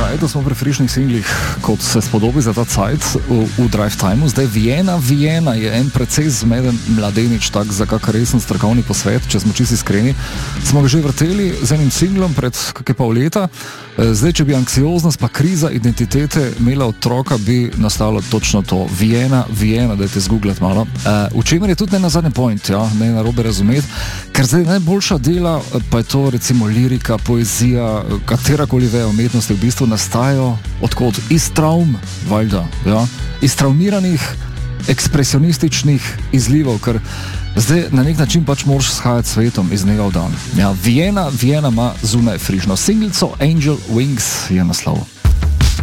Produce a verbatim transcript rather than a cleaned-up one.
Ja, eto smo pri frišnih singlih, kot se spodobi za ta cajt v, v Drive Timeu. Zdaj Vienna, Vienna je en precej zmeden mladenič, tak za kak resen strokovni posvet, če smo čisti iskreni. Smo ga že vrteli z enim singlom pred kakaj pol leta. Zdaj, če bi anksioznost pa kriza identitete imela otroka, bi nastalo točno to. Vienna, Vienna, dajte zgooglati malo. V čemer je tudi ne na zadnji point, ja, ne narobe razumeti, ker zdaj najboljša dela, pa je to recimo lirika, poezija, katerakoli veja umetnosti v bistvu nastajajo odkot? Iz travm, valjda, ja, iz travmiranih ekspresionističnih izlivov, ker zdaj na nek način pač moraš shajati svetom iz dneva v dan. Ja, Vienna, Vienna ima zunaj frišno singlico, Angel Wings je naslov.